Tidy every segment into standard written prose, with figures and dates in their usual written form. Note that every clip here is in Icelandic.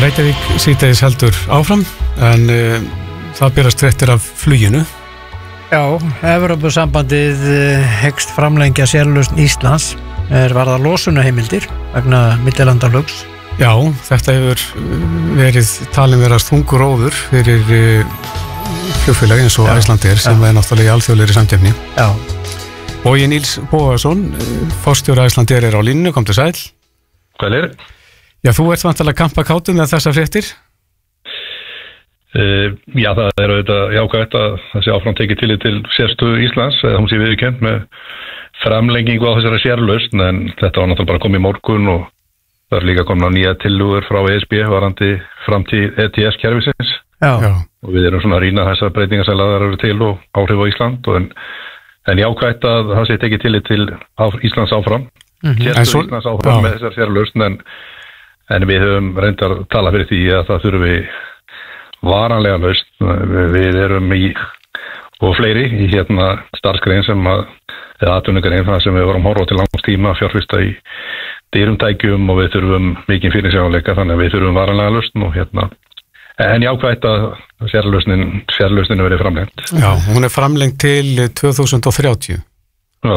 Reykjavík síðdegis heldur áfram en það berast fréttir af fluginu. Já, Evrópusambandið hyggst framlengja sérlausn Íslands varðar losunarheimildir vegna millilandaflugs. Já, þetta hefur verið talin vera þungur róður fyrir flugfélag eins og Icelandair sem er náttúrulega í alþjóðlegri samkeppni. Já. Bogi Níls Bóasson, forstjóri Icelandair er á línunni, kom til sæl. Hvað er? Já, þú ert vantilega kampakátur með þessa fréttir? Já, það er auðvitað jákvætt að þessi áfram tekið tillit til sérstöðu Íslands, eða hún sé viðurkennt með framlengingu á þessari sérlausn, en þetta var náttúrulega bara komið í morgun og það er líka komin á nýja tillögur frá ESB varandi framtíð ETS-kerfisins. Já. Og við erum svona að rýna þessar breytingar sem lagðar eru til og áhrif á Ísland, en jákvætt að það sé tekið tillit til Íslands áfram, sérstöðu Íslands áfram með þessar sérlausn, en við höfum reyndar að tala fyrir því að það þurfi varanlega lausn. Við erum og fleiri í starfsgrein eða atvinnugrein það sem við vorum horfa til langs tíma að fjárfesta í dýrum tækjum og við þurfum mikinn fyrirsjáanleika, þannig að við þurfum varanlega lausn og en jákvætt að sérlausnin verið framlengt. Já, hún er framlengt til 2030. Já.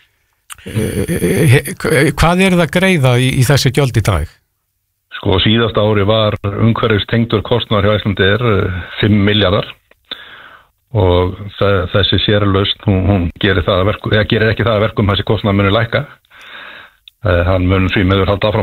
Hvað er það að greiða í þessi gjöld í dag? Sko, síðasta ári var umhverfistengdur kostnaður hjá Icelandair 5 milljarðar og þessi sérlausn, hún gerir ekki það að verkum þessi kostnaður muni lækka. Hann mun því miður halda áfram